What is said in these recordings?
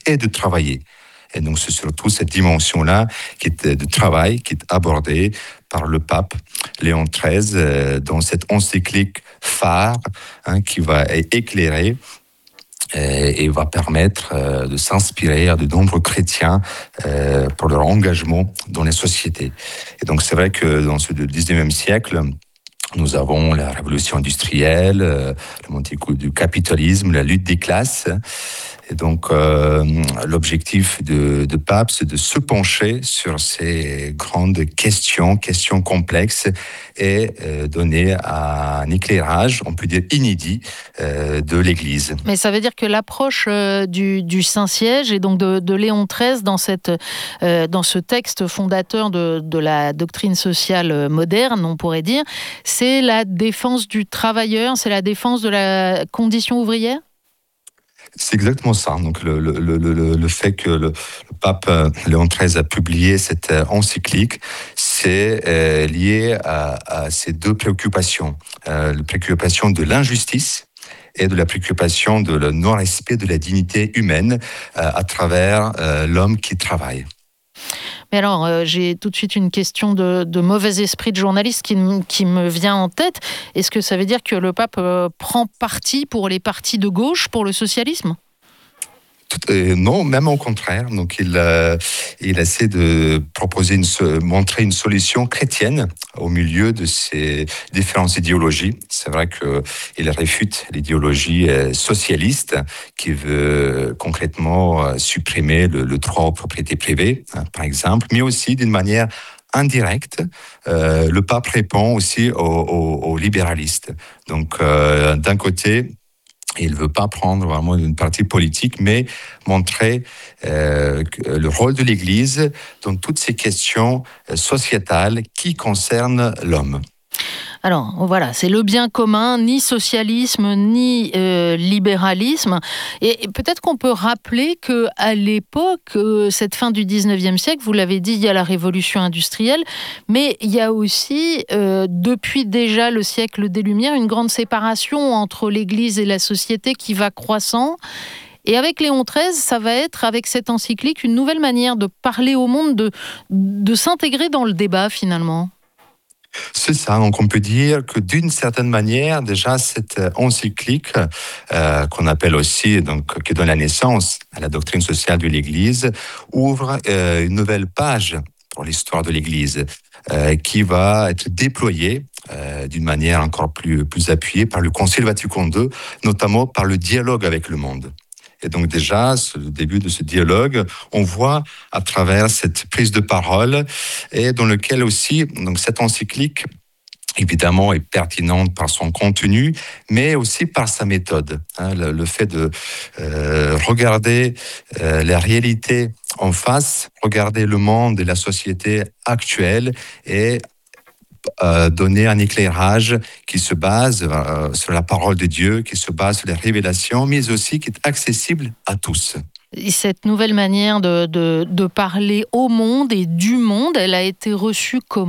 et de travailler. Et donc, c'est surtout cette dimension-là qui est de travail, qui est abordée par le pape Léon XIII dans cette encyclique phare qui va éclairer et va permettre de s'inspirer à de nombreux chrétiens pour leur engagement dans les sociétés. Et donc, c'est vrai que dans ce 19e siècle, nous avons la révolution industrielle, le montée du capitalisme, la lutte des classes. Et donc, l'objectif de Pape, c'est de se pencher sur ces grandes questions complexes et donner un éclairage, on peut dire inédit, de l'Église. Mais ça veut dire que l'approche du Saint-Siège et donc de Léon XIII dans ce texte fondateur de la doctrine sociale moderne, on pourrait dire, c'est la défense du travailleur, c'est la défense de la condition ouvrière ? C'est exactement ça. Donc le fait que le pape Léon XIII a publié cette encyclique, c'est lié à ces deux préoccupations. La préoccupation de l'injustice et de la préoccupation de le non-respect de la dignité humaine à travers l'homme qui travaille. Mais alors, j'ai tout de suite une question de mauvais esprit de journaliste qui me vient en tête. Est-ce que ça veut dire que le pape prend parti pour les partis de gauche, pour le socialisme ? Non, même au contraire. Donc, il essaie de proposer montrer une solution chrétienne au milieu de ces différentes idéologies. C'est vrai qu'il réfute l'idéologie socialiste qui veut concrètement supprimer le droit aux propriétés privées, par exemple, mais aussi d'une manière indirecte. Le pape répond aussi aux libéralistes. Donc, d'un côté, il ne veut pas prendre vraiment une partie politique, mais montrer le rôle de l'Église dans toutes ces questions sociétales qui concernent l'homme. Alors voilà, c'est le bien commun, ni socialisme, ni libéralisme. Et peut-être qu'on peut rappeler qu'à l'époque, cette fin du 19e siècle, vous l'avez dit, il y a la révolution industrielle, mais il y a aussi, depuis déjà le siècle des Lumières, une grande séparation entre l'Église et la société qui va croissant. Et avec Léon XIII, ça va être, avec cette encyclique, une nouvelle manière de parler au monde, de s'intégrer dans le débat finalement. C'est ça, donc on peut dire que d'une certaine manière, déjà cette encyclique, qu'on appelle aussi, donc, qui donne la naissance à la doctrine sociale de l'Église, ouvre une nouvelle page pour l'histoire de l'Église, qui va être déployée d'une manière encore plus appuyée par le Concile Vatican II, notamment par le dialogue avec le monde. Et donc déjà, le début de ce dialogue, on voit à travers cette prise de parole et dans lequel aussi, donc cette encyclique, évidemment, est pertinente par son contenu, mais aussi par sa méthode. Le fait de regarder la réalité en face, regarder le monde et la société actuelle et donner un éclairage qui se base sur la parole de Dieu, qui se base sur les révélations, mais aussi qui est accessible à tous. Et cette nouvelle manière de parler au monde et du monde, elle a été reçue comment ?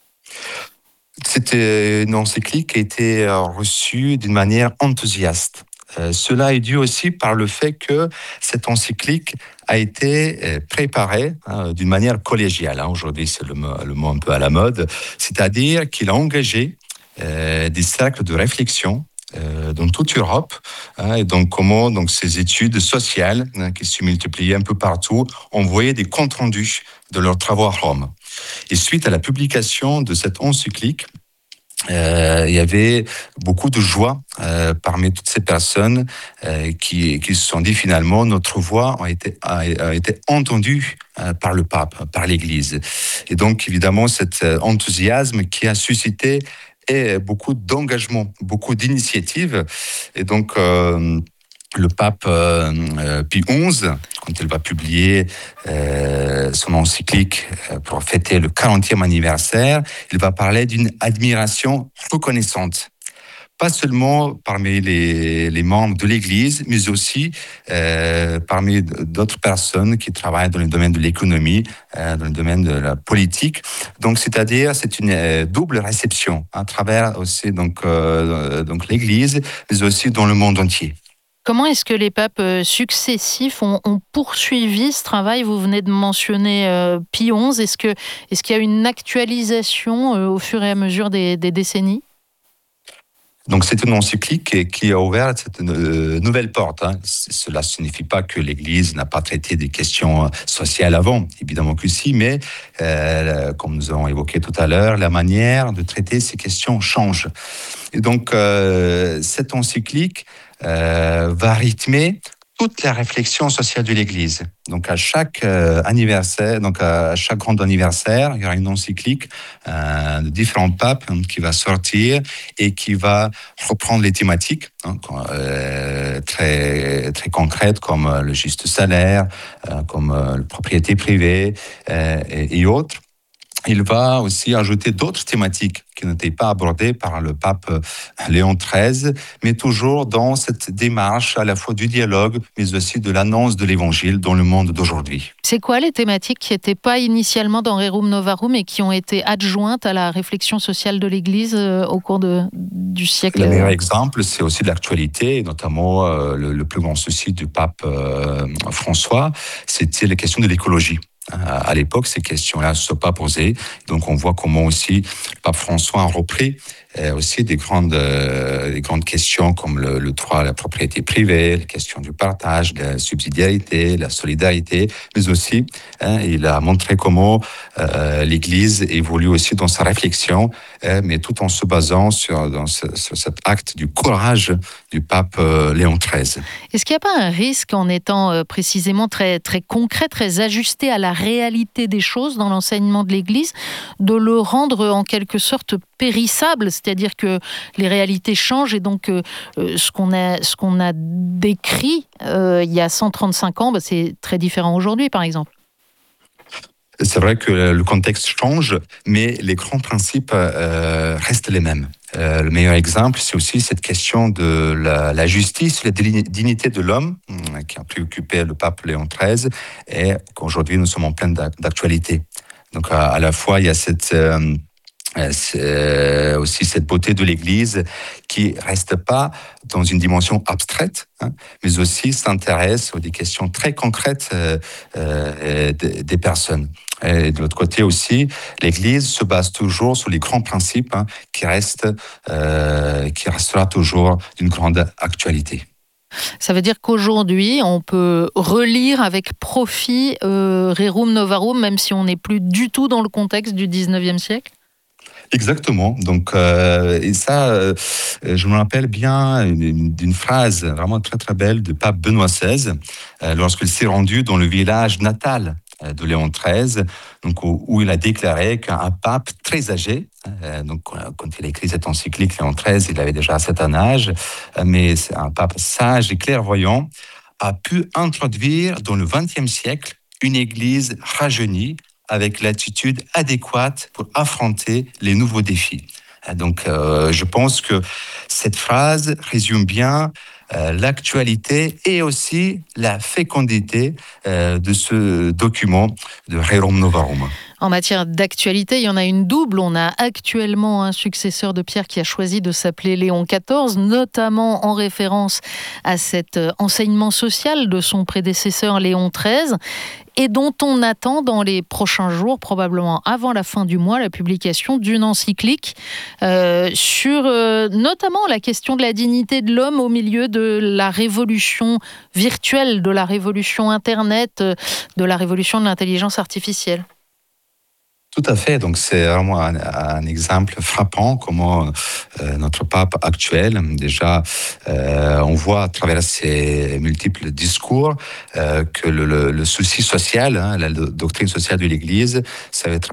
C'était une encyclique qui a été reçue d'une manière enthousiaste. Cela est dû aussi par le fait que cette encyclique a été préparée d'une manière collégiale. Aujourd'hui, c'est le mot un peu à la mode. C'est-à-dire qu'il a engagé des cercles de réflexion dans toute Europe, et donc comment ces études sociales qui se multipliaient un peu partout envoyaient des comptes rendus de leurs travaux à Rome. Et suite à la publication de cette encyclique, il y avait beaucoup de joie parmi toutes ces personnes qui se sont dit finalement notre voix a été entendue par le pape, par l'Église. Et donc évidemment cet enthousiasme qui a suscité beaucoup d'engagement, beaucoup d'initiatives. Et donc le pape Pie XI, quand il va publier son encyclique pour fêter le 40e anniversaire, il va parler d'une admiration reconnaissante. Pas seulement parmi les membres de l'Église, mais aussi parmi d'autres personnes qui travaillent dans le domaine de l'économie, dans le domaine de la politique. Donc, c'est-à-dire, c'est une double réception à travers aussi donc l'Église, mais aussi dans le monde entier. Comment est-ce que les papes successifs ont poursuivi ce travail? Vous venez de mentionner Pie XI. Est-ce qu'il y a une actualisation au fur et à mesure des décennies? Donc c'est une encyclique qui a ouvert cette nouvelle porte. Cela ne signifie pas que l'Église n'a pas traité des questions sociales avant, évidemment que si, mais comme nous avons évoqué tout à l'heure, la manière de traiter ces questions change. Et donc cette encyclique va rythmer toute la réflexion sociale de l'Église. Donc à chaque anniversaire, donc à chaque grand anniversaire, il y aura une encyclique de différents papes qui va sortir et qui va reprendre les thématiques très très concrètes comme le juste salaire, comme la propriété privée et autres. Il va aussi ajouter d'autres thématiques qui n'étaient pas abordées par le pape Léon XIII, mais toujours dans cette démarche à la fois du dialogue, mais aussi de l'annonce de l'Évangile dans le monde d'aujourd'hui. C'est quoi les thématiques qui n'étaient pas initialement dans Rerum Novarum et qui ont été adjointes à la réflexion sociale de l'Église au cours du siècle? Le meilleur exemple, c'est aussi de l'actualité, notamment le plus grand souci du pape François, c'était la question de l'écologie. À l'époque, ces questions-là ne se sont pas posées. Donc, on voit comment aussi le pape François a repris aussi des grandes questions comme le droit à la propriété privée, la question du partage, la subsidiarité, la solidarité, mais aussi il a montré comment l'Église évolue aussi dans sa réflexion, mais tout en se basant sur cet acte du courage du pape Léon XIII. Est-ce qu'il n'y a pas un risque en étant précisément très, très concret, très ajusté à la réalité des choses dans l'enseignement de l'Église, de le rendre en quelque sorte périssable, c'est-à-dire que les réalités changent et donc ce qu'on a décrit il y a 135 ans, c'est très différent aujourd'hui, par exemple? C'est vrai que le contexte change, mais les grands principes restent les mêmes. Le meilleur exemple, c'est aussi cette question de la justice, la dignité de l'homme qui a préoccupé le pape Léon XIII et qu'aujourd'hui nous sommes en pleine d'actualité. Donc à la fois, il y a aussi cette beauté de l'Église qui reste pas dans une dimension abstraite, mais aussi s'intéresse aux des questions très concrètes des personnes. Et de l'autre côté aussi, l'Église se base toujours sur les grands principes qui restera toujours d'une grande actualité. Ça veut dire qu'aujourd'hui, on peut relire avec profit Rerum Novarum, même si on n'est plus du tout dans le contexte du 19e siècle? Exactement. Donc, et ça, je me rappelle bien d'une phrase vraiment très très belle du pape Benoît XVI, lorsqu'il s'est rendu dans le village natal de Léon XIII, donc où il a déclaré qu'un pape très âgé, donc quand il a écrit cette encyclique Léon XIII, il avait déjà un certain âge, mais c'est un pape sage et clairvoyant, a pu introduire dans le XXe siècle une église rajeunie, avec l'attitude adéquate pour affronter les nouveaux défis. Donc, je pense que cette phrase résume bien l'actualité et aussi la fécondité de ce document de Rerum Novarum. En matière d'actualité, il y en a une double. On a actuellement un successeur de Pierre qui a choisi de s'appeler Léon XIV, notamment en référence à cet enseignement social de son prédécesseur Léon XIII, et dont on attend dans les prochains jours, probablement avant la fin du mois, la publication d'une encyclique sur notamment la question de la dignité de l'homme au milieu de la révolution virtuelle, de la révolution Internet, de la révolution de l'intelligence artificielle. Tout à fait. Donc, c'est vraiment un exemple frappant comment notre pape actuel, déjà, on voit à travers ses multiples discours que le souci social, la doctrine sociale de l'Église, ça va être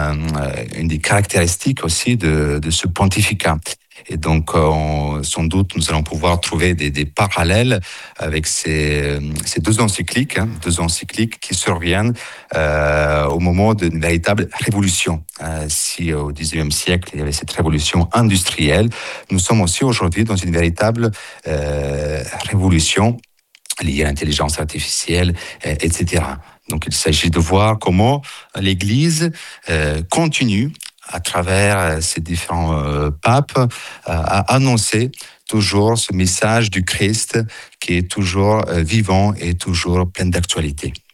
une des caractéristiques aussi de ce pontificat. Et donc, sans doute, nous allons pouvoir trouver des parallèles avec ces deux encycliques qui surviennent au moment d'une véritable révolution. Si au XIXe siècle, il y avait cette révolution industrielle, nous sommes aussi aujourd'hui dans une véritable révolution liée à l'intelligence artificielle, etc. Donc, il s'agit de voir comment l'Église continue à travers ces différents papes, a annoncé toujours ce message du Christ qui est toujours vivant et toujours plein d'actualité.